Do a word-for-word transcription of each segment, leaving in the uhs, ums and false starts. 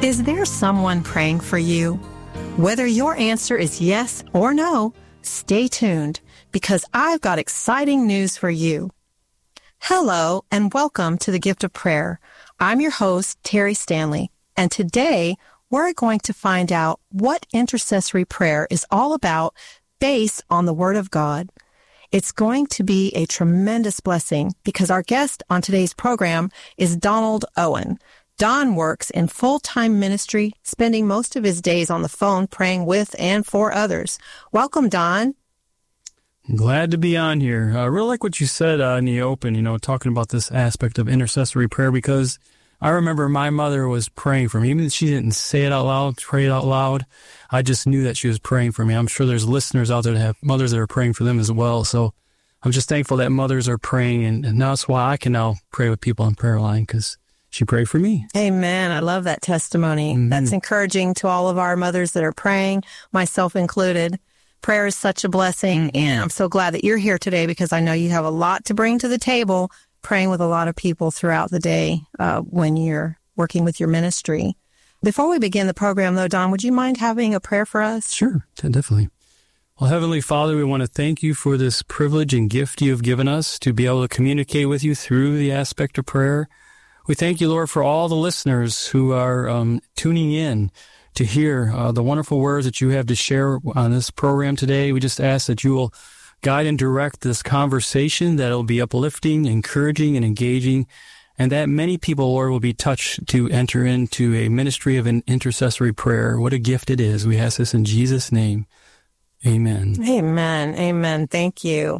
Is there someone praying for you? Whether your answer is yes or no, stay tuned because I've got exciting news for you. Hello and welcome to the Gift of Prayer. I'm your host, Terry Stanley, and today we're going to find out what intercessory prayer is all about based on the Word of God. It's going to be a tremendous blessing because our guest on today's program is Donald Owen. Don works in full-time ministry, spending most of his days on the phone praying with and for others. Welcome, Don. Glad to be on here. I really like what you said uh, in the open, you know, talking about this aspect of intercessory prayer, because I remember my mother was praying for me. Even if she didn't say it out loud, pray it out loud, I just knew that she was praying for me. I'm sure there's listeners out there that have mothers that are praying for them as well. So I'm just thankful that mothers are praying, and, and that's why I can now pray with people on prayer line, because she prayed for me. Amen. I love that testimony. Mm-hmm. That's encouraging to all of our mothers that are praying, myself included. Prayer is such a blessing, mm-hmm. and I'm so glad that you're here today because I know you have a lot to bring to the table, praying with a lot of people throughout the day uh, when you're working with your ministry. Before we begin the program, though, Don, would you mind having a prayer for us? Sure, definitely. Well, Heavenly Father, we want to thank you for this privilege and gift you have given us to be able to communicate with you through the aspect of prayer. We thank you, Lord, for all the listeners who are um, tuning in to hear uh, the wonderful words that you have to share on this program today. We just ask that you will guide and direct this conversation, that it will be uplifting, encouraging, and engaging, and that many people, Lord, will be touched to enter into a ministry of an intercessory prayer. What a gift it is. We ask this in Jesus' name. Amen. Amen. Amen. Thank you.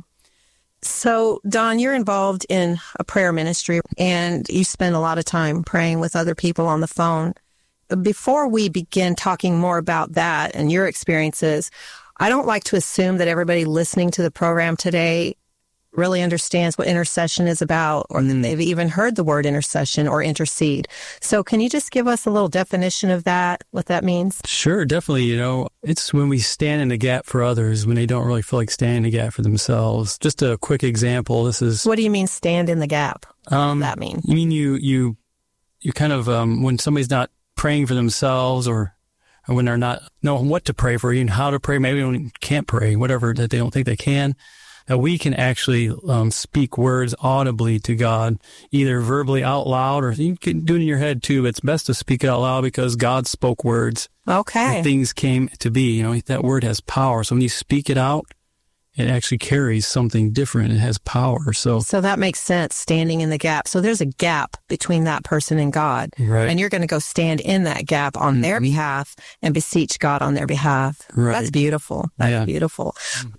So, Don, you're involved in a prayer ministry, and you spend a lot of time praying with other people on the phone. Before we begin talking more about that and your experiences, I don't like to assume that everybody listening to the program today really understands what intercession is about, or that they've even heard the word intercession or intercede. So can you just give us a little definition of that, what that means? Sure, definitely. You know, it's when we stand in the gap for others, when they don't really feel like standing in the gap for themselves. Just a quick example. This is... What do you mean stand in the gap? What um, does that mean? You mean you, you, you kind of, um, when somebody's not praying for themselves, or, or when they're not knowing what to pray for, even how to pray, maybe when they can't pray, whatever, that they don't think they can, that we can actually um, speak words audibly to God, either verbally out loud, or you can do it in your head too. But it's best to speak it out loud because God spoke words. Okay. And things came to be. You know, that word has power. So when you speak it out, it actually carries something different. It has power. So so that makes sense, standing in the gap. So there's a gap between that person and God. Right. And you're going to go stand in that gap on mm-hmm. their behalf and beseech God on their behalf. Right. That's beautiful. That's yeah. beautiful.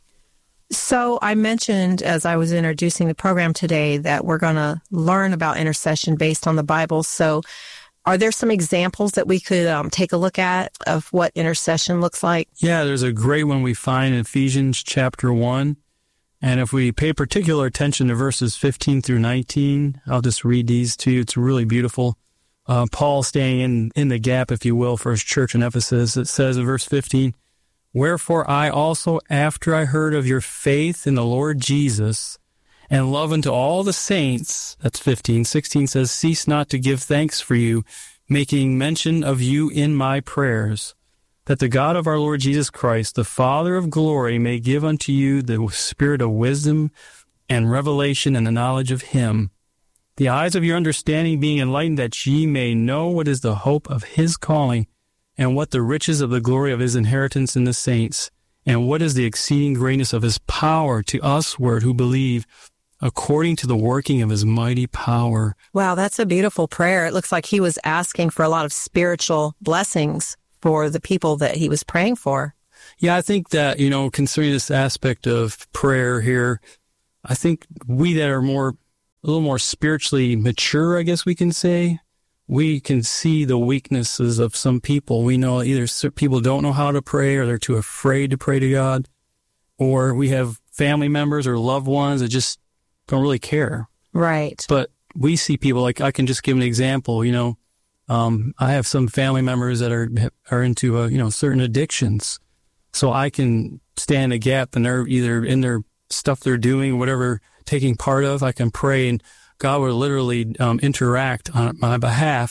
So I mentioned as I was introducing the program today that we're going to learn about intercession based on the Bible. So are there some examples that we could um, take a look at of what intercession looks like? Yeah, there's a great one we find in Ephesians chapter one. And if we pay particular attention to verses fifteen through nineteen, I'll just read these to you. It's really beautiful. Uh, Paul staying in, in the gap, if you will, for his church in Ephesus. It says in verse fifteen, "Wherefore I also, after I heard of your faith in the Lord Jesus, and love unto all the saints," that's fifteen. sixteen says, "cease not to give thanks for you, making mention of you in my prayers, that the God of our Lord Jesus Christ, the Father of glory, may give unto you the spirit of wisdom and revelation and the knowledge of him, the eyes of your understanding being enlightened, that ye may know what is the hope of his calling, and what the riches of the glory of his inheritance in the saints, and what is the exceeding greatness of his power to usward who believe, according to the working of his mighty power." Wow, that's a beautiful prayer. It looks like he was asking for a lot of spiritual blessings for the people that he was praying for. Yeah, I think that, you know, concerning this aspect of prayer here, I think we that are more, a little more spiritually mature, I guess we can say, we can see the weaknesses of some people. We know either people don't know how to pray, or they're too afraid to pray to God, or we have family members or loved ones that just don't really care. Right. But we see people, like, I can just give an example, you know, um, I have some family members that are, are into, uh, you know, certain addictions. So I can stand a gap, and they're either in their stuff they're doing, whatever, taking part of, I can pray, and God will literally um, interact on my behalf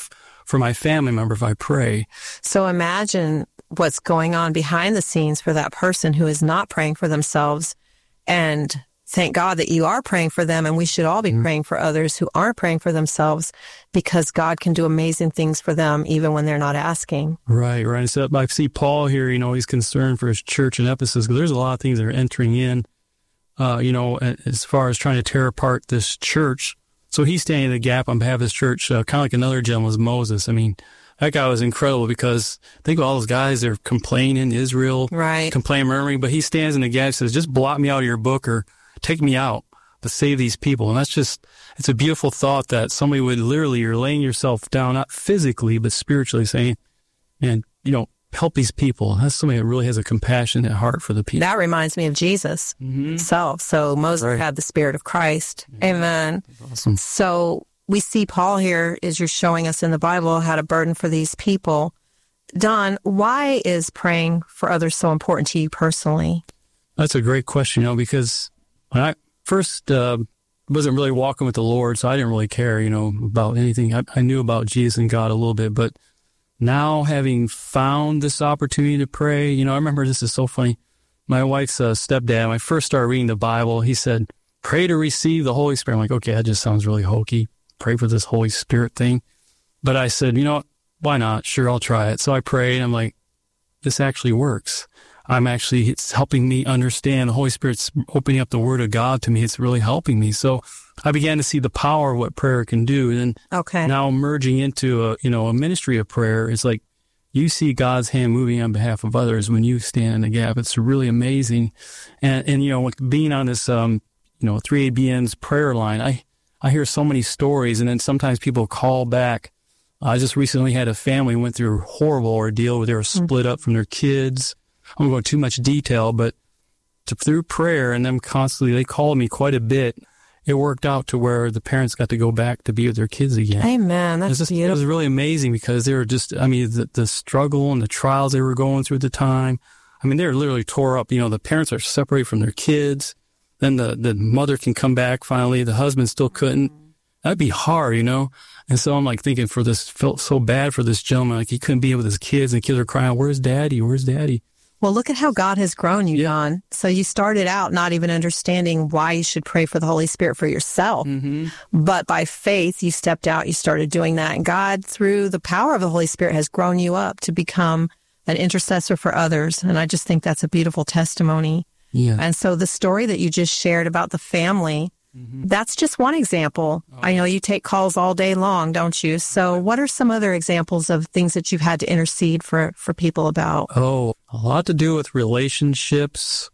for my family member if I pray. So imagine what's going on behind the scenes for that person who is not praying for themselves. And thank God that you are praying for them. And we should all be mm-hmm. praying for others who aren't praying for themselves, because God can do amazing things for them even when they're not asking. Right, right. So I see Paul here, you know, he's concerned for his church in Ephesus, because there's a lot of things that are entering in, uh, you know, as far as trying to tear apart this church. So he's standing in the gap on behalf of his church, uh, kind of like another gentleman was Moses. I mean, that guy was incredible, because think of all those guys that are complaining, Israel, right. complaining, murmuring, but he stands in the gap and says, just blot me out of your book or take me out to save these people. And that's just, it's a beautiful thought that somebody would literally, you're laying yourself down, not physically, but spiritually, saying, and, you know, help these people. That's somebody that really has a compassionate heart for the people. That reminds me of Jesus mm-hmm. himself. So Moses right. had the Spirit of Christ. Yeah. Amen. Awesome. So we see Paul here, as you're showing us in the Bible, had a burden for these people. Don, why is praying for others so important to you personally? That's a great question, you know, because when I first uh, wasn't really walking with the Lord, so I didn't really care, you know, about anything. I, I knew about Jesus and God a little bit, but now having found this opportunity to pray, you know, I remember, this is so funny. My wife's uh, stepdad, when I first started reading the Bible, he said, pray to receive the Holy Spirit. I'm like, okay, that just sounds really hokey. Pray for this Holy Spirit thing. But I said, you know what? Why not? Sure, I'll try it. So I prayed. I'm like, this actually works. I'm actually, it's helping me understand. The Holy Spirit's opening up the Word of God to me. It's really helping me. So I began to see the power of what prayer can do. And then okay. now merging into a, you know, a ministry of prayer, it's like you see God's hand moving on behalf of others when you stand in the gap. It's really amazing. And, and you know, being on this, um, you know, three A B N's prayer line, I, I hear so many stories, and then sometimes people call back. I just recently had a family went through a horrible ordeal where they were split up from their kids. I won't go into too much detail, but to, through prayer and them constantly, they called me quite a bit. It worked out to where the parents got to go back to be with their kids again. Amen. That's it was just, beautiful. It was really amazing, because they were just, I mean, the, the struggle and the trials they were going through at the time. I mean, they were literally tore up. You know, the parents are separated from their kids. Then the, the mother can come back finally. The husband still couldn't. That'd be hard, you know? And so I'm like thinking, for this, felt so bad for this gentleman. Like, he couldn't be with his kids, and the kids are crying, where's daddy? Where's daddy? Well, look at how God has grown you, yeah. Don. So you started out not even understanding why you should pray for the Holy Spirit for yourself. Mm-hmm. But by faith, you stepped out, you started doing that. And God, through the power of the Holy Spirit, has grown you up to become an intercessor for others. And I just think that's a beautiful testimony. Yeah. And so the story that you just shared about the family, mm-hmm. that's just one example. Oh. I know you take calls all day long, don't you? So what are some other examples of things that you've had to intercede for, for people about? Oh, a lot to do with relationships.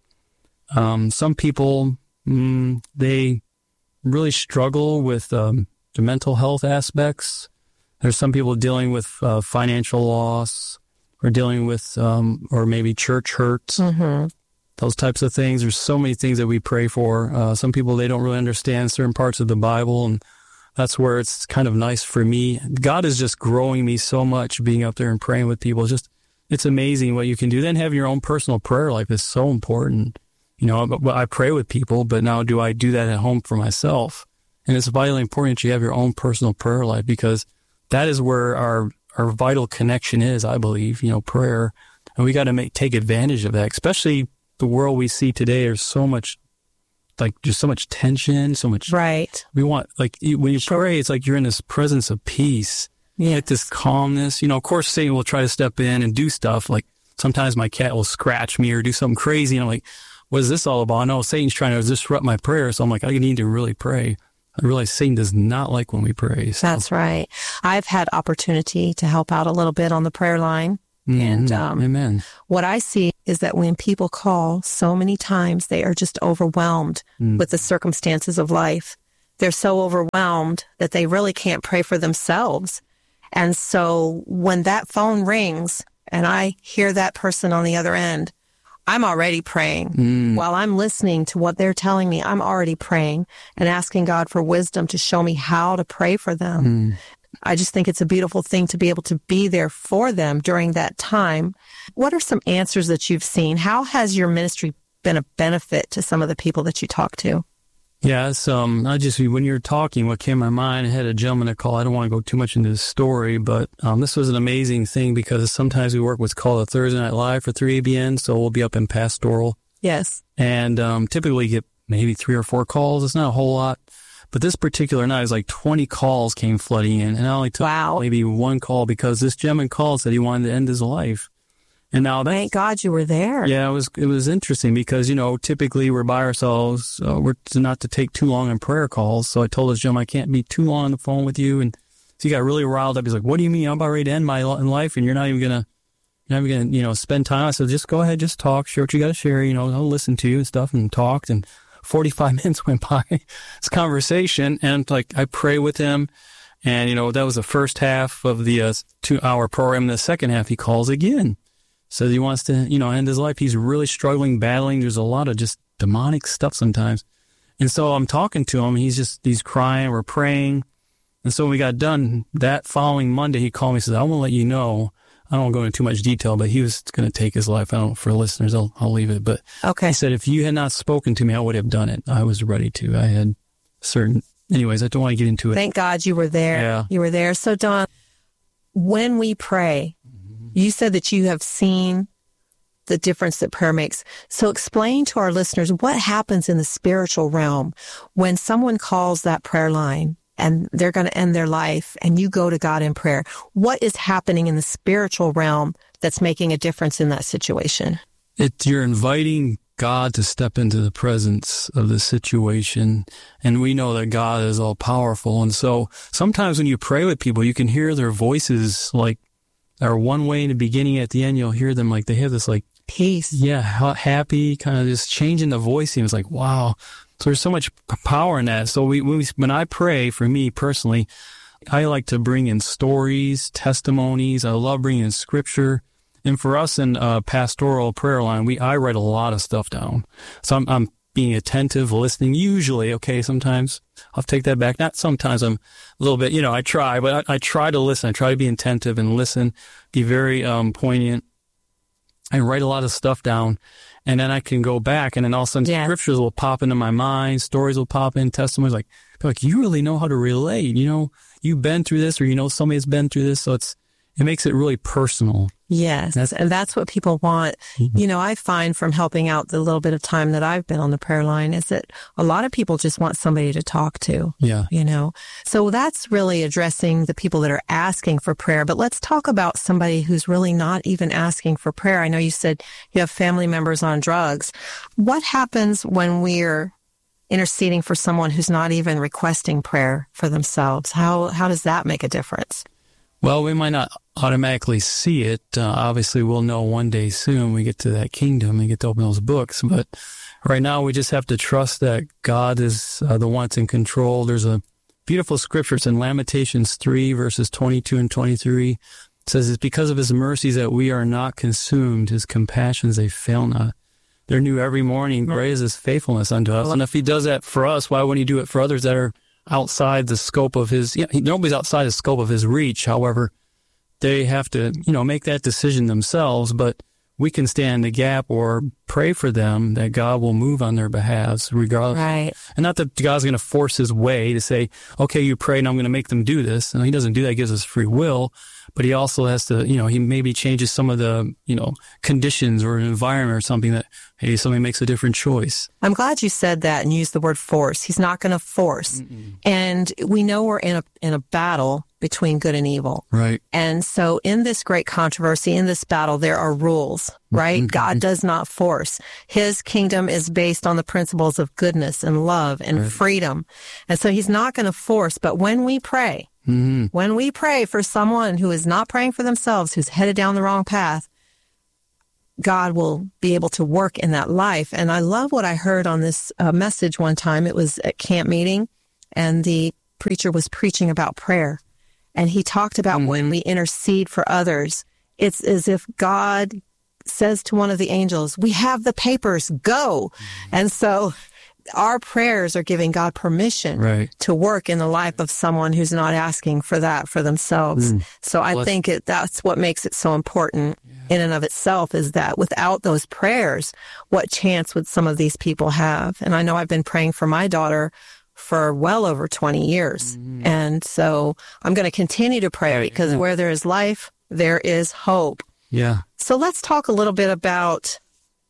Um, some people, mm, they really struggle with um, the mental health aspects. There's some people dealing with uh, financial loss, or dealing with, um, or maybe church hurts. Mm-hmm. Those types of things. There's so many things that we pray for. Uh, some people, they don't really understand certain parts of the Bible, and that's where it's kind of nice for me. God is just growing me so much, being up there and praying with people. It's just, it's amazing what you can do. Then have your own personal prayer life is so important. You know, I pray with people, but now do I do that at home for myself? And it's vitally important that you have your own personal prayer life, because that is where our, our vital connection is, I believe, you know, prayer. And we got to make, take advantage of that, especially the world we see today. There's so much, like, just so much tension, so much. Right. We want, like, when you sure. pray, it's like you're in this presence of peace. You get this calmness. You know, of course, Satan will try to step in and do stuff. Like, sometimes my cat will scratch me or do something crazy. And I'm like, what is this all about? No, Satan's trying to disrupt my prayer. So I'm like, I need to really pray. I realize Satan does not like when we pray. So. That's right. I've had opportunity to help out a little bit on the prayer line. Mm-hmm. And um, Amen. What I see is that when people call, so many times they are just overwhelmed mm. with the circumstances of life. They're so overwhelmed that they really can't pray for themselves. And so when that phone rings and I hear that person on the other end, I'm already praying. Mm. While I'm listening to what they're telling me, I'm already praying and asking God for wisdom to show me how to pray for them. Mm. I just think it's a beautiful thing to be able to be there for them during that time. What are some answers that you've seen? How has your ministry been a benefit to some of the people that you talk to? Yes, um, I just, when you were talking, what came to my mind, I had a gentleman to call. I don't want to go too much into this story, but um, this was an amazing thing because sometimes we work what's called a Thursday Night Live for three A B N, so we'll be up in Pastoral. Yes. And um, typically get maybe three or four calls. It's not a whole lot. But this particular night, it was like twenty calls came flooding in, and I only took wow. maybe one call because this gentleman called, said he wanted to end his life. And now that, thank God you were there. Yeah, it was it was interesting because, you know, typically we're by ourselves. Uh, we're to not to take too long in prayer calls. So I told this gentleman, I can't be too long on the phone with you. And so he got really riled up. He's like, what do you mean? I'm about ready to end my life and you're not even going to, you're not even going to, you know, spend time. I said, just go ahead, just talk, share what you got to share. You know, I'll listen to you and stuff, and talked. And forty-five minutes went by this conversation. And like, I pray with him. And, you know, that was the first half of the uh, two hour program. The second half, he calls again. Says he wants to, you know, end his life. He's really struggling, battling. There's a lot of just demonic stuff sometimes. And so I'm talking to him. He's just, he's crying. We're praying. And so when we got done, that following Monday, he called me and said, I want to let you know, I don't want to go into too much detail, but he was going to take his life. I don't know, for listeners, I'll, I'll leave it. But okay. He said, if you had not spoken to me, I would have done it. I was ready to. I had certain, anyways, I don't want to get into it. Thank God you were there. Yeah. You were there. So Don, when we pray, you said that you have seen the difference that prayer makes. So explain to our listeners what happens in the spiritual realm when someone calls that prayer line and they're going to end their life and you go to God in prayer. What is happening in the spiritual realm that's making a difference in that situation? It, you're inviting God to step into the presence of the situation. And we know that God is all powerful. And so sometimes when you pray with people, you can hear their voices like, or one way in the beginning, at the end, you'll hear them like they have this like peace. Yeah, happy, kind of just changing the voice. It was like, wow. So there's so much power in that. So we, when, we, when I pray, for me personally, I like to bring in stories, testimonies. I love bringing in scripture. And for us in uh, Pastoral Prayer Line, we I write a lot of stuff down. So I'm, I'm being attentive, listening. Usually, okay, sometimes I'll take that back. Not sometimes. I'm a little bit, you know, I try, but I, I try to listen. I try to be attentive and listen, be very um, poignant. I write a lot of stuff down, and then I can go back, and then all of a sudden yeah. scriptures will pop into my mind, stories will pop in, testimonies like, like you really know how to relate. You know, you've been through this, or you know somebody has been through this, so it's it makes it really personal. Yes, that's, and that's what people want. Mm-hmm. You know, I find from helping out the little bit of time that I've been on the prayer line is that a lot of people just want somebody to talk to. Yeah. You know, so that's really addressing the people that are asking for prayer. But let's talk about somebody who's really not even asking for prayer. I know you said you have family members on drugs. What happens when we're interceding for someone who's not even requesting prayer for themselves? How, how does that make a difference? Well, we might not automatically see it. Uh, obviously, we'll know one day soon we get to that kingdom and get to open those books. But right now, we just have to trust that God is uh, the one that's in control. There's a beautiful scripture. It's in Lamentations three, verses twenty-two and twenty-three. It says, it's because of his mercies that we are not consumed. His compassions, they fail not. They're new every morning. Great is his faithfulness unto us. And if he does that for us, why wouldn't he do it for others that are outside the scope of his, yeah, nobody's outside the scope of his reach. However, they have to, you know, make that decision themselves, but we can stand in the gap or pray for them that God will move on their behalves regardless. Right. And not that God's going to force his way to say, okay, you pray and I'm going to make them do this. And he doesn't do that. He gives us free will, but he also has to, you know, he maybe changes some of the, you know, conditions or an environment or something that, hey, somebody makes a different choice. I'm glad you said that and used the word force. He's not going to force. Mm-mm. And we know we're in a, in a battle between good and evil. Right. And so in this great controversy, in this battle, there are rules, right? Mm-hmm. God does not force. His kingdom is based on the principles of goodness and love and right. freedom. And so he's not going to force. But when we pray, mm-hmm. when we pray for someone who is not praying for themselves, who's headed down the wrong path, God will be able to work in that life. And I love what I heard on this uh, message one time. It was at camp meeting, and the preacher was preaching about prayer. And he talked about mm-hmm. when we intercede for others, it's as if God says to one of the angels, we have the papers, go. Mm-hmm. And so our prayers are giving God permission right. to work in the life of someone who's not asking for that for themselves. Mm. So I well, think it, that's what makes it so important yeah. in and of itself, is that without those prayers, what chance would some of these people have? And I know I've been praying for my daughter for well over twenty years. Mm. And so I'm going to continue to pray, because yeah. where there is life, there is hope. Yeah. So let's talk a little bit about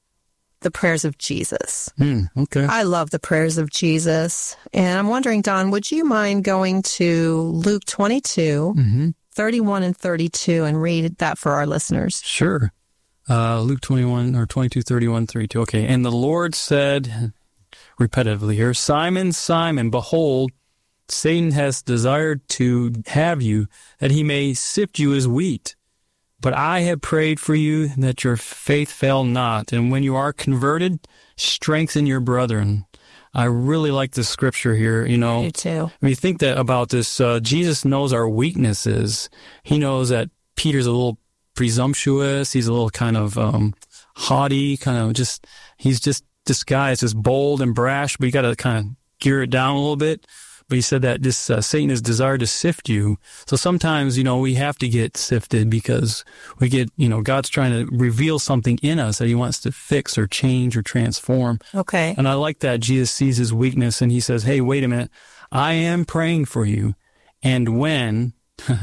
the prayers of Jesus. Mm, okay. I love the prayers of Jesus. And I'm wondering, Don, would you mind going to Luke twenty-two, mm-hmm. thirty-one and thirty-two, and read that for our listeners? Sure. Uh, Luke twenty-one, or twenty-two, thirty-one, thirty-two. Okay. And the Lord said, repetitively here, Simon, Simon, behold, Satan has desired to have you, that he may sift you as wheat. But I have prayed for you that your faith fail not. And when you are converted, strengthen your brethren. I really like the scripture here, you know. Me too. When you think that about this, uh, Jesus knows our weaknesses. He knows that Peter's a little presumptuous. He's a little kind of um, haughty, kind of just, he's just disguised as bold and brash, but you got to kind of gear it down a little bit. But he said that this uh, Satan has desired to sift you. So sometimes, you know, we have to get sifted, because we get, you know, God's trying to reveal something in us that he wants to fix or change or transform. Okay. And I like that Jesus sees his weakness and he says, hey, wait a minute, I am praying for you. And when,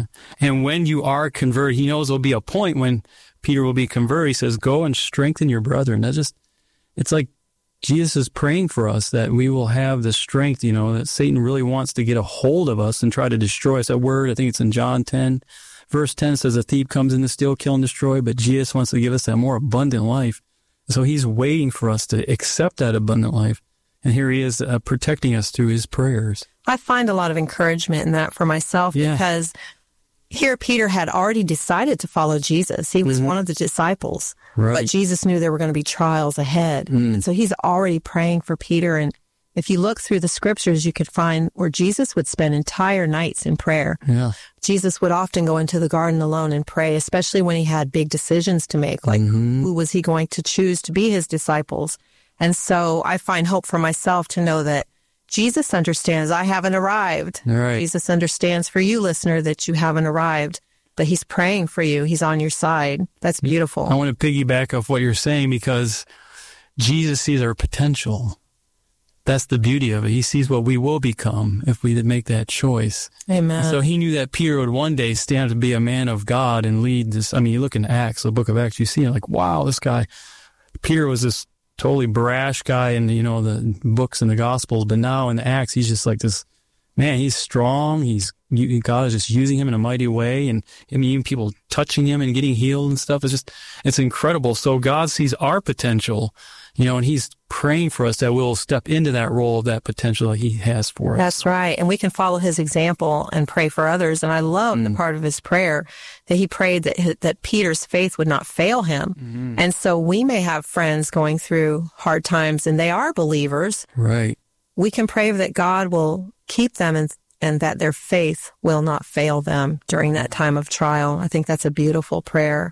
and when you are converted, he knows there'll be a point when Peter will be converted. He says, go and strengthen your brethren. That just, it's like, Jesus is praying for us that we will have the strength, you know, that Satan really wants to get a hold of us and try to destroy us. That word, I think it's in John ten, verse ten says, a thief comes in to steal, kill, and destroy, but Jesus wants to give us that more abundant life. So he's waiting for us to accept that abundant life. And here he is uh, protecting us through his prayers. I find a lot of encouragement in that for myself, yeah. because here Peter had already decided to follow Jesus. He was mm-hmm. one of the disciples. Right. But Jesus knew there were going to be trials ahead. Mm. And so he's already praying for Peter. And if you look through the scriptures, you could find where Jesus would spend entire nights in prayer. Yeah. Jesus would often go into the garden alone and pray, especially when he had big decisions to make, like mm-hmm. who was he going to choose to be his disciples? And so I find hope for myself to know that Jesus understands I haven't arrived. Right. Jesus understands for you, listener, that you haven't arrived. But he's praying for you. He's on your side. That's beautiful. I want to piggyback off what you're saying, because Jesus sees our potential. That's the beauty of it. He sees what we will become if we make that choice. Amen. So he knew that Peter would one day stand up to be a man of God and lead this. I mean, you look in Acts, the book of Acts, you see it like, wow, this guy, Peter was this totally brash guy in, you know, the books and the Gospels. But now in Acts, he's just like this, man, he's strong. He's God is just using him in a mighty way. And I mean, even people touching him and getting healed and stuff. It's just, it's incredible. So God sees our potential, you know, and he's praying for us that we'll step into that role of that potential that he has for us. That's right. And we can follow his example and pray for others. And I love mm. the part of his prayer that he prayed that, that Peter's faith would not fail him. Mm-hmm. And so we may have friends going through hard times and they are believers. Right. We can pray that God will keep them and and that their faith will not fail them during that time of trial. I think that's a beautiful prayer.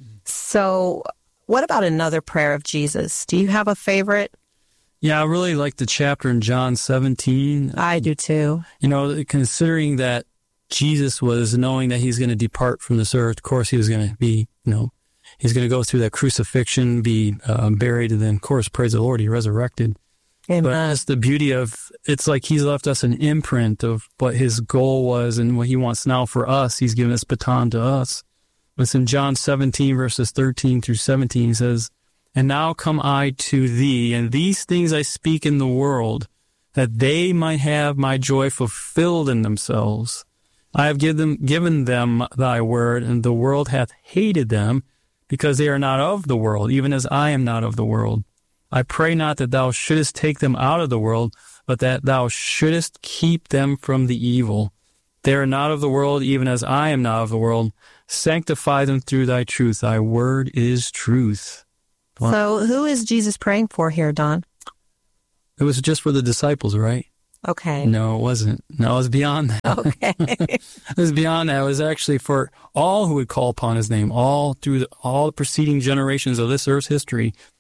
So what about another prayer of Jesus? Do you have a favorite? Yeah, I really like the chapter in John seventeen. I do too. You know, considering that Jesus was knowing that he's going to depart from this earth, of course he was going to be, you know, he's going to go through that crucifixion, be uh, buried, and then, of course, praise the Lord, he resurrected. Amen. But that's the beauty of, it's like he's left us an imprint of what his goal was and what he wants now for us. He's given this baton to us. It's in John seventeen, verses thirteen through seventeen. He says, and now come I to thee, and these things I speak in the world, that they might have my joy fulfilled in themselves. I have given them, given them thy word, and the world hath hated them, because they are not of the world, even as I am not of the world. I pray not that thou shouldest take them out of the world, but that thou shouldest keep them from the evil. They are not of the world, even as I am not of the world. Sanctify them through thy truth. Thy word is truth. Wow. So who is Jesus praying for here, Don? It was just for the disciples, right? Okay. No, it wasn't. No, it was beyond that. Okay. It was beyond that. It was actually for all who would call upon his name, all through the, all the preceding generations of this earth's history.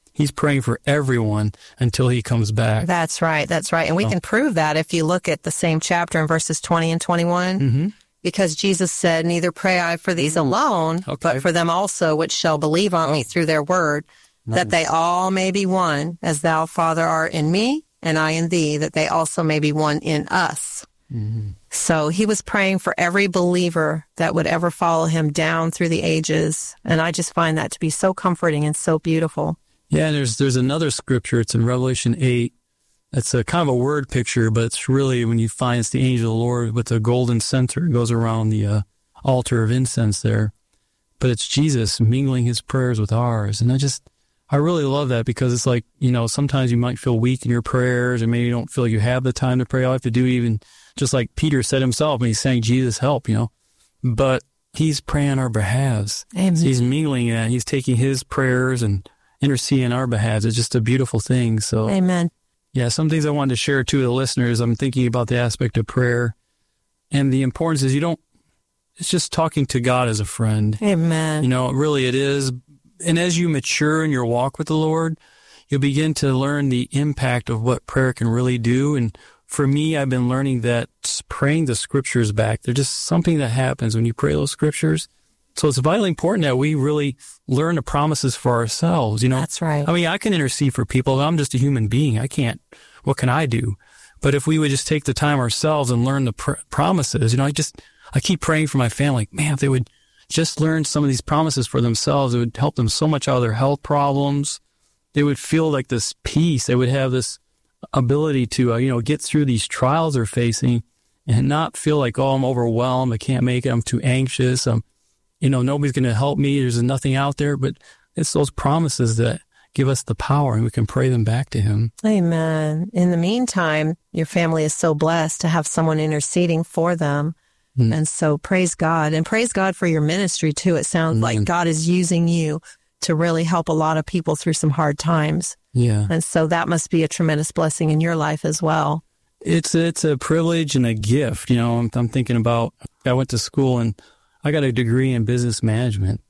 He's praying for everyone until he comes back. That's right. That's right. And we oh. can prove that if you look at the same chapter in verses twenty and twenty-one, mm-hmm. because Jesus said, neither pray I for these alone, okay. but for them also which shall believe on me through their word, nice. That they all may be one, as thou, Father, art in me, and I in thee, that they also may be one in us. Mm-hmm. So he was praying for every believer that would ever follow him down through the ages. And I just find that to be so comforting and so beautiful. Yeah, and there's there's another scripture. It's in Revelation eight. It's a kind of a word picture, but it's really when you find it's the angel of the Lord with the golden censer. It goes around the uh, altar of incense there. But it's Jesus mingling his prayers with ours. And I just, I really love that because it's like, you know, sometimes you might feel weak in your prayers and maybe you don't feel you have the time to pray. All I have to do, even just like Peter said himself when he's saying, Jesus, help, you know. But he's praying on our behalves. Amen. So he's mingling that. He's taking his prayers and interceding on our behalf. It's just a beautiful thing. So, amen. Yeah, some things I wanted to share too with the listeners. I'm thinking about the aspect of prayer and the importance is you don't, it's just talking to God as a friend. Amen. You know, really it is. And as you mature in your walk with the Lord, you'll begin to learn the impact of what prayer can really do. And for me, I've been learning that praying the scriptures back, they're just something that happens when you pray those scriptures. So it's vitally important that we really learn the promises for ourselves, you know. That's right. I mean, I can intercede for people. I'm just a human being. I can't, what can I do? But if we would just take the time ourselves and learn the pr- promises, you know, I just, I keep praying for my family. Man, if they would just learn some of these promises for themselves, it would help them so much out of their health problems. They would feel like this peace. They would have this ability to, uh, you know, get through these trials they're facing and not feel like, oh, I'm overwhelmed. I can't make it. I'm too anxious. I'm, you know, nobody's going to help me. There's nothing out there. But it's those promises that give us the power and we can pray them back to him. Amen. In the meantime, your family is so blessed to have someone interceding for them. Mm. And so praise God and praise God for your ministry too. It sounds mm. like God is using you to really help a lot of people through some hard times. Yeah. And so that must be a tremendous blessing in your life as well. It's, it's a privilege and a gift. You know, I'm, I'm thinking about, I went to school and I got a degree in business management.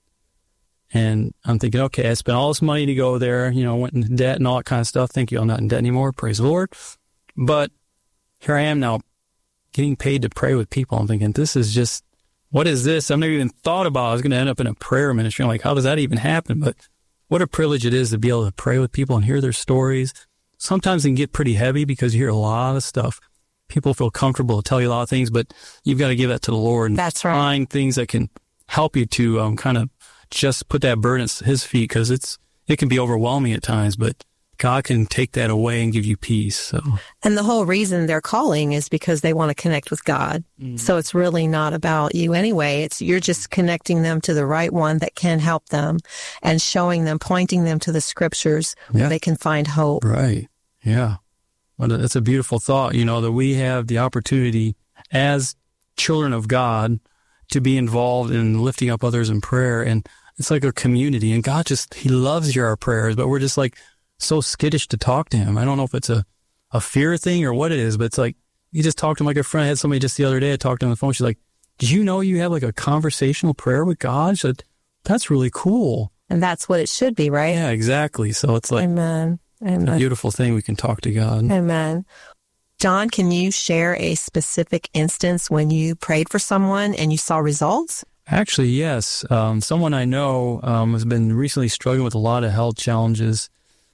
And I'm thinking, okay, I spent all this money to go there, you know, went into debt and all that kind of stuff. Thank you. I'm not in debt anymore. Praise the Lord. But here I am now getting paid to pray with people. I'm thinking, this is just, what is this? I've never even thought about I was going to end up in a prayer ministry. I'm like, how does that even happen? But what a privilege it is to be able to pray with people and hear their stories. Sometimes it can get pretty heavy because you hear a lot of stuff. People feel comfortable to tell you a lot of things, but you've got to give that to the Lord. And That's right. Find things that can help you to um, kind of just put that burden at his feet because it's it can be overwhelming at times, but God can take that away and give you peace. So, and the whole reason they're calling is because they want to connect with God. Mm. So it's really not about you anyway. It's you're just connecting them to the right one that can help them and showing them, pointing them to the scriptures yeah. where they can find hope. Right. Yeah. Well, that's a beautiful thought, you know, that we have the opportunity as children of God to be involved in lifting up others in prayer. And it's like a community. And God just, he loves your prayers, but we're just like so skittish to talk to him. I don't know if it's a, a fear thing or what it is, but it's like, you just talk to him like a friend. I had somebody just the other day, I talked to him on the phone. She's like, did you know you have like a conversational prayer with God? She said, that's really cool. And that's what it should be, right? Yeah, exactly. So it's like, Amen. Amen. a beautiful thing. We can talk to God. Amen. John, can you share a specific instance when you prayed for someone and you saw results? Actually, yes. Um, someone I know um, has been recently struggling with a lot of health challenges.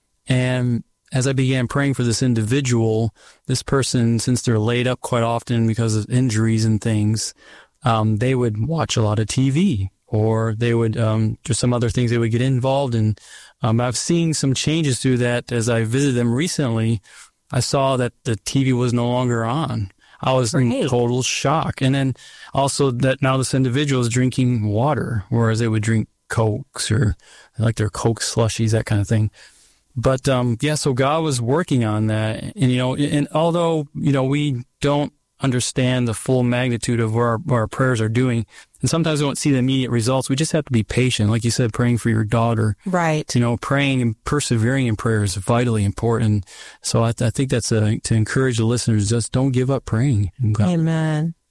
And as I began praying for this individual, this person, since they're laid up quite often because of injuries and things, um, they would watch a lot of T V or they would, um, there's some other things they would get involved in. Um, I've seen some changes through that as I visited them recently. I saw that the T V was no longer on. I was in total shock. And then also that now this individual is drinking water, whereas they would drink Cokes or like their Coke slushies, that kind of thing. But, um, yeah, so God was working on that. And, you know, and although, you know, we don't understand the full magnitude of where our, where our prayers are doing, and sometimes we don't see the immediate results, we just have to be patient. Like you said, praying for your daughter. Right. You know, praying and persevering in prayer is vitally important. So I, I think that's a, to encourage the listeners, just don't give up praying. Amen.